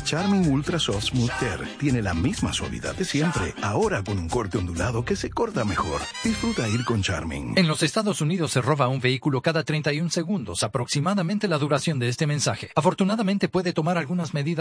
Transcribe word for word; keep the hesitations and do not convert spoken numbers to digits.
Charmin Ultra Soft Smooth Care tiene la misma suavidad de siempre, ahora con un corte ondulado que se corta mejor. Disfruta ir con Charmin. En los Estados Unidos se roba un vehículo cada treinta y un segundos, aproximadamente la duración de este mensaje. Afortunadamente puede tomar algunas medidas